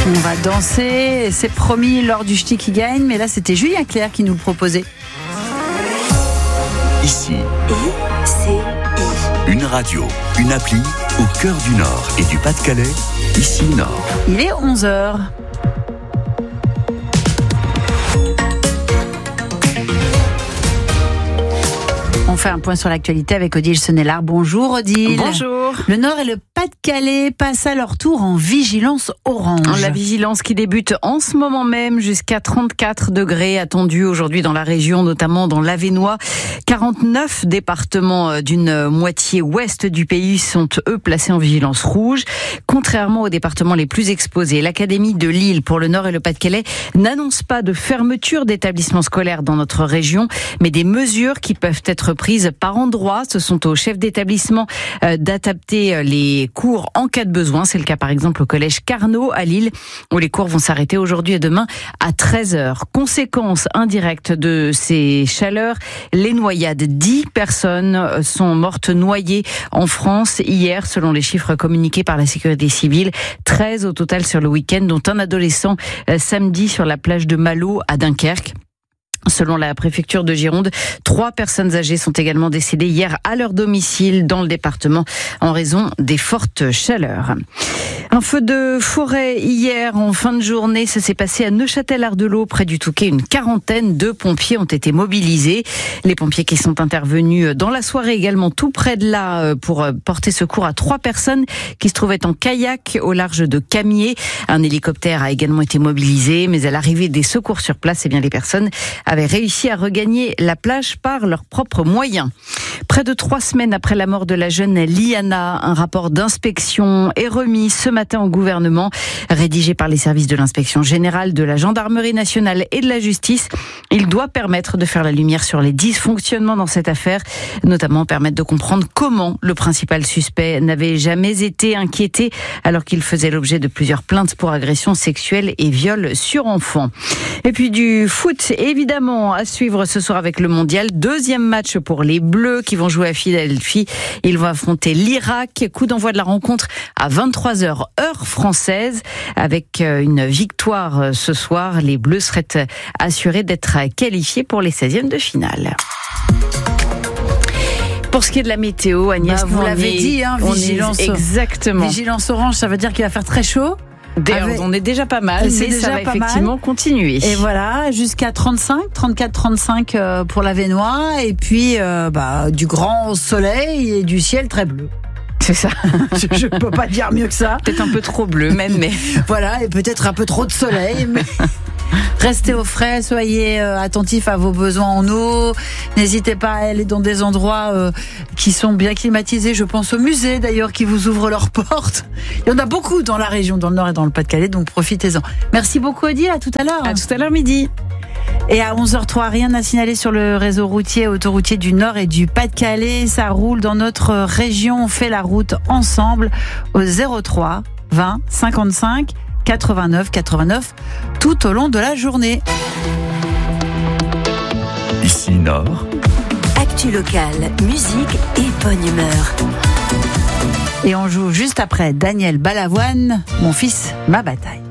On va danser, c'est promis lors du Ch'ti qui gagne, mais là c'était Julien Clerc qui nous le proposait. Ici, une radio, une appli au cœur du Nord et du Pas-de-Calais, ici Nord. Il est 11h. On fait un point sur l'actualité avec Odile Senelard. Bonjour Odile. Bonjour. Le Nord et le Pas-de-Calais passent à leur tour en vigilance orange. La vigilance qui débute en ce moment même, jusqu'à 34 degrés attendus aujourd'hui dans la région, notamment dans l'Avesnois. 49 départements d'une moitié ouest du pays sont eux placés en vigilance rouge. Contrairement aux départements les plus exposés, l'Académie de Lille pour le Nord et le Pas-de-Calais n'annonce pas de fermeture d'établissements scolaires dans notre région, mais des mesures qui peuvent être prises par endroit. Ce sont aux chefs d'établissement d'adapter les cours en cas de besoin. C'est le cas par exemple au collège Carnot à Lille, où les cours vont s'arrêter aujourd'hui et demain à 13h. Conséquence indirecte de ces chaleurs, les noyades. 10 personnes sont mortes noyées en France hier, selon les chiffres communiqués par la sécurité civile. 13 au total sur le week-end, dont un adolescent samedi sur la plage de Malo à Dunkerque. Selon la préfecture de Gironde, 3 personnes âgées sont également décédées hier à leur domicile dans le département en raison des fortes chaleurs. Un feu de forêt hier en fin de journée, ça s'est passé à Neufchâtel-Ardelot près du Touquet. Une quarantaine de pompiers ont été mobilisés. Les pompiers qui sont intervenus dans la soirée également tout près de là pour porter secours à 3 personnes qui se trouvaient en kayak au large de Camiers. Un hélicoptère a également été mobilisé, mais à l'arrivée des secours sur place, les personnes avaient réussi à regagner la plage par leurs propres moyens. Près de 3 semaines après la mort de la jeune Liana, un rapport d'inspection est remis ce matin au gouvernement, rédigé par les services de l'inspection générale, de la gendarmerie nationale et de la justice. Il doit permettre de faire la lumière sur les dysfonctionnements dans cette affaire, notamment permettre de comprendre comment le principal suspect n'avait jamais été inquiété alors qu'il faisait l'objet de plusieurs plaintes pour agression sexuelle et viol sur enfant. Et puis du foot, évidemment, à suivre ce soir avec le mondial. 2e match pour les Bleus qui vont jouer à Philadelphie. Ils vont affronter l'Irak. Coup d'envoi de la rencontre à 23h, heure française. Avec une victoire ce soir, les Bleus seraient assurés d'être qualifiés pour les 16e de finale. Pour ce qui est de la météo, Agnès, vous l'avez dit, vigilance. Exactement. Vigilance orange, ça veut dire qu'il va faire très chaud. On est déjà pas mal, mais ça va effectivement continuer. Et voilà, jusqu'à 34-35 pour l'Avesnois, et puis du grand soleil et du ciel très bleu. C'est ça. Je ne peux pas dire mieux que ça. Peut-être un peu trop bleu même, mais... Voilà, et peut-être un peu trop de soleil, mais... Restez au frais, soyez attentifs à vos besoins en eau. N'hésitez pas à aller dans des endroits qui sont bien climatisés. Je pense aux musées d'ailleurs qui vous ouvrent leurs portes. Il y en a beaucoup dans la région, dans le Nord et dans le Pas-de-Calais, donc profitez-en. Merci beaucoup Odile, à tout à l'heure. À tout à l'heure midi. Et à 11h03, rien à signaler sur le réseau routier, autoroutier du Nord et du Pas-de-Calais. Ça roule dans notre région. On fait la route ensemble au 03 20 55 89 89 tout au long de la journée. Ici Nord. Actu locale, musique et bonne humeur. Et on joue juste après Daniel Balavoine, Mon fils, ma bataille.